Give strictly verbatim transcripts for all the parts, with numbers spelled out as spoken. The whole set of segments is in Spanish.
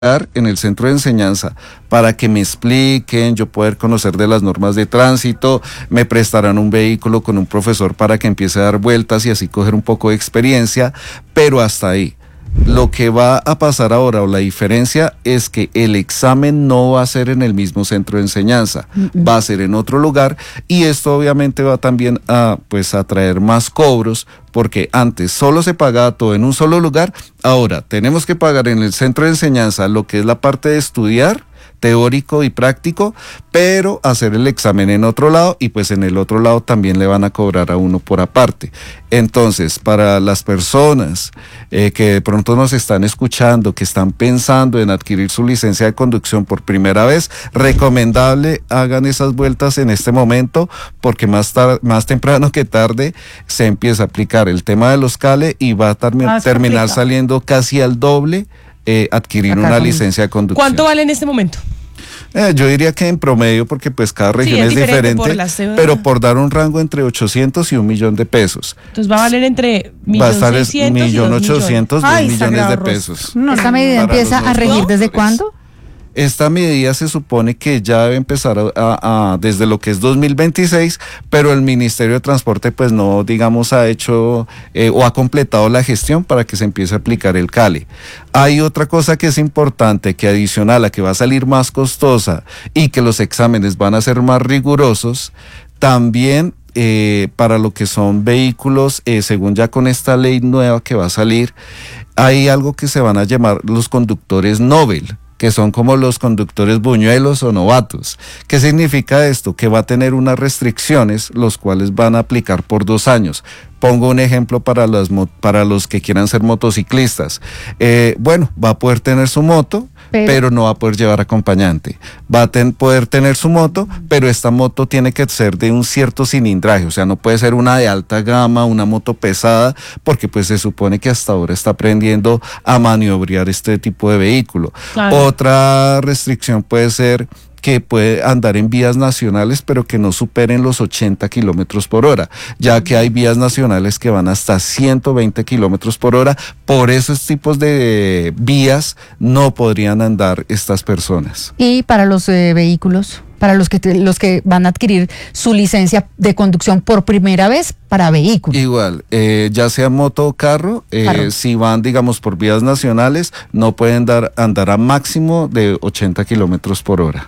en el centro de enseñanza para que me expliquen, yo poder conocer de las normas de tránsito, me prestarán un vehículo con un profesor para que empiece a dar vueltas y así coger un poco de experiencia, pero hasta ahí. Lo que va a pasar ahora, o la diferencia, es que el examen no va a ser en el mismo centro de enseñanza, uh-uh. va a ser en otro lugar, y esto obviamente va también a, pues, a traer más cobros, porque antes solo se pagaba todo en un solo lugar, ahora tenemos que pagar en el centro de enseñanza lo que es la parte de estudiar, teórico y práctico, pero hacer el examen en otro lado, y pues en el otro lado también le van a cobrar a uno por aparte. Entonces, para las personas eh, que de pronto nos están escuchando, que están pensando en adquirir su licencia de conducción por primera vez, recomendable hagan esas vueltas en este momento, porque más, tar- más temprano que tarde se empieza a aplicar el tema de los C A L E y va a termi- ah, terminar complicado. Saliendo casi al doble eh, adquirir Acá una con... licencia de conducción. ¿Cuánto vale en este momento? Eh, yo diría que en promedio, porque pues cada región sí, es, es diferente, diferente por pero por dar un rango entre ochocientos y un millón de pesos. Entonces va a valer entre millón seiscientos y dos ochocientos, dos millones de pesos. No, ¿esta medida empieza a regir desde cuándo? Esta medida se supone que ya debe empezar a, a, a, desde lo que es dos mil veintiséis, pero el Ministerio de Transporte pues no, digamos, ha hecho eh, o ha completado la gestión para que se empiece a aplicar el C A L E. Hay otra cosa que es importante, que adicional a que va a salir más costosa y que los exámenes van a ser más rigurosos, también eh, para lo que son vehículos, eh, según ya con esta ley nueva que va a salir, hay algo que se van a llamar los conductores Nobel, que son como los conductores buñuelos o novatos. ¿Qué significa esto? Que va a tener unas restricciones, los cuales van a aplicar por dos años. Pongo un ejemplo para los, para los que quieran ser motociclistas. Eh, bueno, va a poder tener su moto, pero, pero no va a poder llevar acompañante. Va a ten, poder tener su moto, pero esta moto tiene que ser de un cierto cilindraje, o sea, no puede ser una de alta gama, una moto pesada, porque pues se supone que hasta ahora está aprendiendo a maniobrar este tipo de vehículo. Claro. Otra restricción puede ser que puede andar en vías nacionales, pero que no superen los ochenta kilómetros por hora, ya que hay vías nacionales que van hasta ciento veinte kilómetros por hora. Por esos tipos de vías no podrían andar estas personas. ¿Y para los eh, vehículos? Para los que te, los que van a adquirir su licencia de conducción por primera vez para vehículos. Igual, eh, ya sea moto o carro, eh, si van, digamos, por vías nacionales, no pueden dar, andar a máximo de ochenta kilómetros por hora.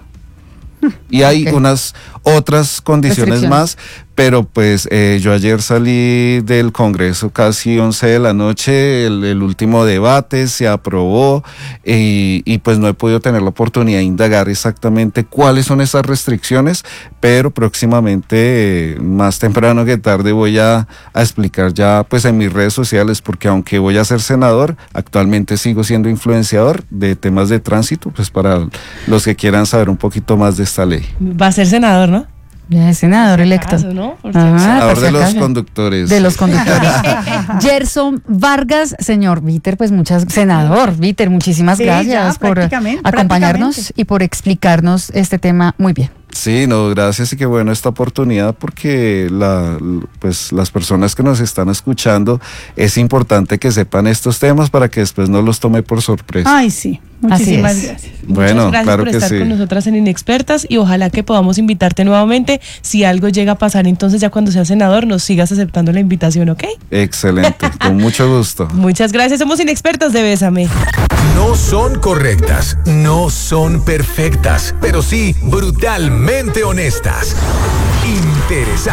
Y hay okay. unas otras condiciones más, pero pues eh, yo ayer salí del Congreso casi once de la noche, el, el último debate se aprobó eh, y pues no he podido tener la oportunidad de indagar exactamente cuáles son esas restricciones, pero próximamente, eh, más temprano que tarde, voy a, a explicar ya pues en mis redes sociales, porque aunque voy a ser senador, actualmente sigo siendo influenciador de temas de tránsito, pues para los que quieran saber un poquito más de esta ley. Va a ser senador, ¿no? Ya es senador electo. Acaso, ¿no? Ah, senador de los conductores. De los conductores. Gerson Vargas, señor Víter, pues muchas, senador Víter, muchísimas sí, gracias ya, por acompañarnos y por explicarnos este tema muy bien. Sí, no, gracias y qué bueno esta oportunidad, porque la, pues las personas que nos están escuchando, es importante que sepan estos temas para que después no los tome por sorpresa. Ay, sí. Muchísimas gracias. Bueno, Muchas gracias claro por que estar sí. con nosotras en Inexpertas, y ojalá que podamos invitarte nuevamente. Si algo llega a pasar, entonces ya cuando seas senador nos sigas aceptando la invitación, ¿ok? Excelente, con mucho gusto. Muchas gracias, somos Inexpertas de Bésame. No son correctas, no son perfectas, pero sí brutalmente honestas. Interesante.